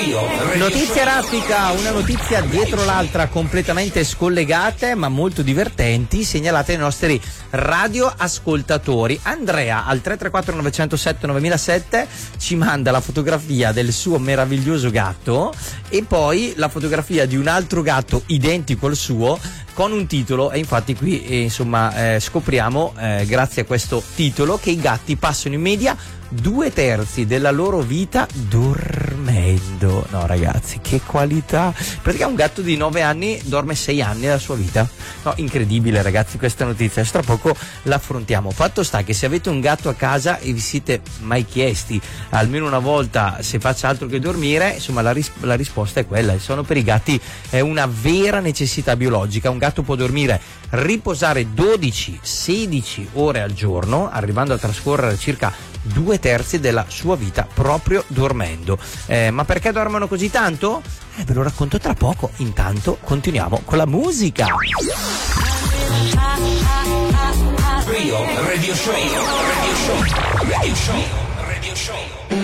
Notizia raffica, una notizia dietro l'altra, completamente scollegate ma molto divertenti, segnalate ai nostri radioascoltatori. Andrea al 334 907 9007 ci manda la fotografia del suo meraviglioso gatto e poi la fotografia di un altro gatto identico al suo con un titolo, e infatti qui scopriamo grazie a questo titolo che i gatti passano in media 2/3 della loro vita dormendo. No ragazzi, che qualità! Praticamente un gatto di 9 anni dorme 6 anni della sua vita. No, incredibile ragazzi questa notizia, tra poco l'affrontiamo. Fatto sta che se avete un gatto a casa e vi siete mai chiesti almeno una volta se faccia altro che dormire, insomma la risposta è quella: il sonno per i gatti è una vera necessità biologica. Un gatto può dormire, riposare 12-16 ore al giorno, arrivando a trascorrere circa 2/3 della sua vita proprio dormendo. Ma perché dormono così tanto? Ve lo racconto tra poco. Intanto continuiamo con la musica. Radio Show.